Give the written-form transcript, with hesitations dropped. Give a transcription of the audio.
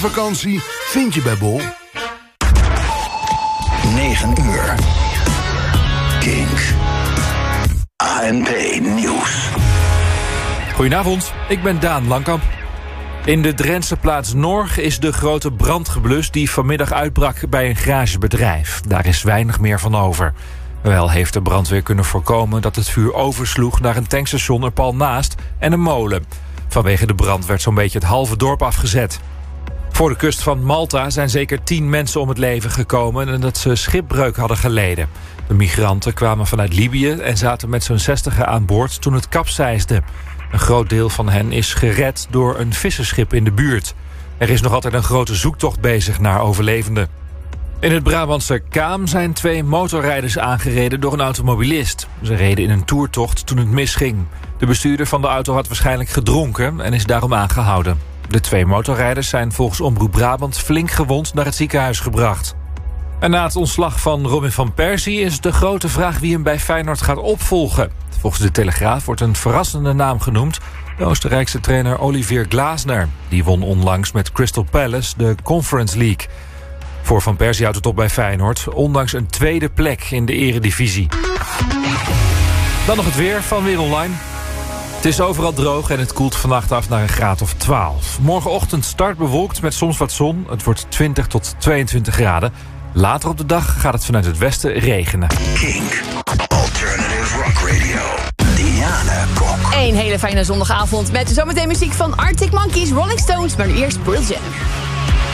vakantie vind je bij Bol. 9 uur. Kink. ANP Nieuws. Goedenavond, ik ben Daan Langkamp. In de Drentse plaats Norg is de grote brand geblust die vanmiddag uitbrak bij een garagebedrijf. Daar is weinig meer van over. Wel heeft de brandweer kunnen voorkomen dat het vuur oversloeg naar een tankstation er pal naast en een molen. Vanwege de brand werd zo'n beetje het halve dorp afgezet. Voor de kust van Malta zijn zeker 10 mensen om het leven gekomen nadat ze schipbreuk hadden geleden. De migranten kwamen vanuit Libië en zaten met zo'n 60 aan boord toen het kapseisde. Een groot deel van hen is gered door een visserschip in de buurt. Er is nog altijd een grote zoektocht bezig naar overlevenden. In het Brabantse Kaam zijn 2 motorrijders aangereden door een automobilist. Ze reden in een toertocht toen het misging. De bestuurder van de auto had waarschijnlijk gedronken en is daarom aangehouden. De 2 motorrijders zijn volgens Omroep Brabant flink gewond naar het ziekenhuis gebracht. En na het ontslag van Robin van Persie is de grote vraag wie hem bij Feyenoord gaat opvolgen. Volgens de Telegraaf wordt een verrassende naam genoemd: de Oostenrijkse trainer Olivier Glasner. Die won onlangs met Crystal Palace de Conference League. Voor Van Persie houdt het op bij Feyenoord, ondanks een tweede plek in de eredivisie. Dan nog het weer van Weer Online. Het is overal droog en het koelt vannacht af naar een graad of 12. Morgenochtend start bewolkt met soms wat zon. Het wordt 20 tot 22 graden. Later op de dag gaat het vanuit het westen regenen. Kink. Alternative Rock Radio. Diana Kok. Een hele fijne zondagavond met zometeen muziek van Arctic Monkeys, Rolling Stones, maar nu eerst Pearl Jam.